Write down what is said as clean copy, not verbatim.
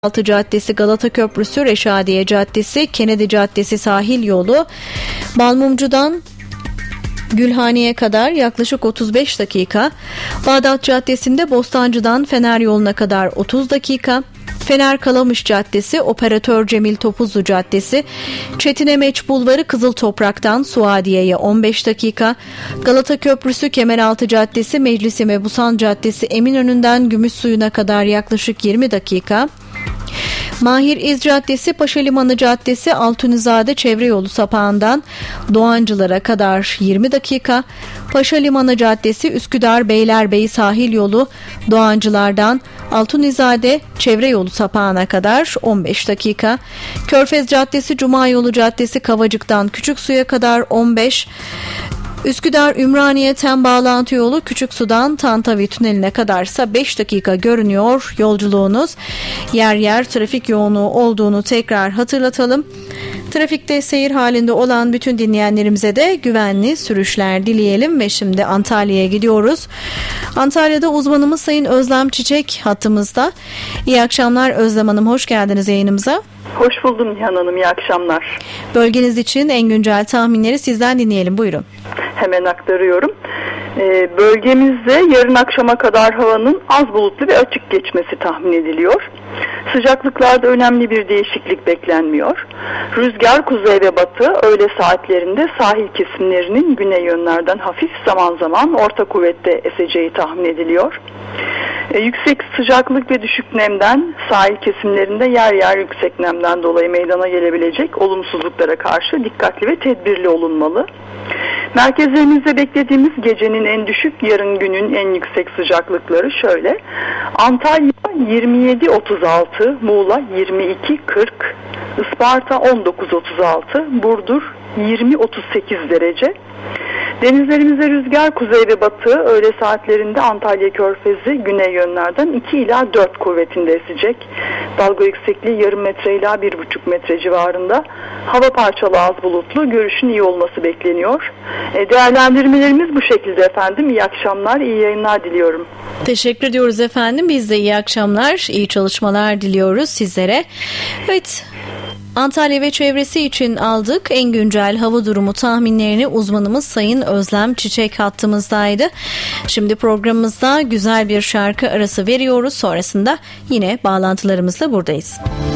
Altı Caddesi, Galata Köprüsü, Reşadiye Caddesi, Kennedy Caddesi sahil yolu, Balmumcu'dan Gülhane'ye kadar yaklaşık 35 dakika, Bağdat Caddesi'nde Bostancı'dan Fener yoluna kadar 30 dakika, Fener Kalamış Caddesi, Operatör Cemil Topuzlu Caddesi, Çetinemeç Bulvarı Kızıl Toprak'tan Suadiye'ye 15 dakika, Galata Köprüsü, Kemeraltı Caddesi, Meclisi Mebusan Caddesi, Eminönü'nden Gümüşsuyu'na kadar yaklaşık 20 dakika, Mahir İz Caddesi, Paşa Limanı Caddesi, Altunizade Çevre Yolu sapağından Doğancılara kadar 20 dakika, Paşa Limanı Caddesi, Üsküdar Beylerbeyi sahil yolu Doğancılardan Altunizade Çevre Yolu sapağına kadar 15 dakika, Körfez Caddesi, Cuma Yolu Caddesi, Kavacık'tan Küçüksu'ya kadar 15, Üsküdar Ümraniye Tem bağlantı yolu Küçüksu'dan Tantavi Tüneli'ne kadarsa 5 dakika görünüyor yolculuğunuz. Yer yer trafik yoğunluğu olduğunu tekrar hatırlatalım. Trafikte seyir halinde olan bütün dinleyenlerimize de güvenli sürüşler dileyelim ve şimdi Antalya'ya gidiyoruz. Antalya'da uzmanımız Sayın Özlem Çiçek hattımızda. İyi akşamlar Özlem Hanım, hoş geldiniz yayınımıza. Hoş buldum Nihan Hanım, iyi akşamlar. Bölgeniz için en güncel tahminleri sizden dinleyelim, buyurun. Hemen aktarıyorum. Bölgemizde yarın akşama kadar havanın az bulutlu ve açık geçmesi tahmin ediliyor. Sıcaklıklarda önemli bir değişiklik beklenmiyor. Rüzgar kuzey ve batı öğle saatlerinde sahil kesimlerinin güney yönlerden hafif, zaman zaman orta kuvvette eseceği tahmin ediliyor. Yüksek sıcaklık ve düşük nemden sahil kesimlerinde yer yer yüksek nemden dolayı meydana gelebilecek olumsuzluklara karşı dikkatli ve tedbirli olunmalı. Merkezlerimizde beklediğimiz gecenin en düşük, yarın günün en yüksek sıcaklıkları şöyle: Antalya 27-36, Muğla 22-40, Isparta 19-36, Burdur 20-38 derece. Denizlerimizde rüzgar kuzey ve batı öğle saatlerinde Antalya Körfezi güney yönlerden 2 ila 4 kuvvetinde esecek. Dalga yüksekliği yarım metre ila 1,5 metre civarında. Hava parçalı az bulutlu, görüşün iyi olması bekleniyor. Değerlendirmelerimiz bu şekilde efendim. İyi akşamlar, iyi yayınlar diliyorum. Teşekkür ediyoruz efendim. Biz de iyi akşamlar, iyi çalışmalar diliyoruz sizlere. Evet, Antalya ve çevresi için aldık en güncel hava durumu tahminlerini. Uzmanımız Sayın Özlem Çiçek hattımızdaydı. Şimdi programımızda güzel bir şarkı arası veriyoruz. Sonrasında yine bağlantılarımızla buradayız.